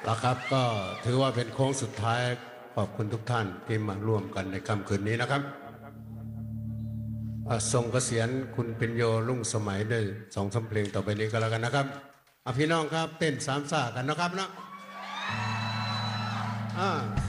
แล้วครับก็ถือว่าเป็นโค้งสุดท้ายขอบคุณทุกท่านที่มาร่วมกันในค่ำคืนนี้นะครับทรงเกษียณคุณปิญโยรุ่งสมัยด้วย2-3เพลงต่อไปนี้ก็แล้วกันนะครับพี่น้องครับเต้นสามซ่ากันนะครับนะ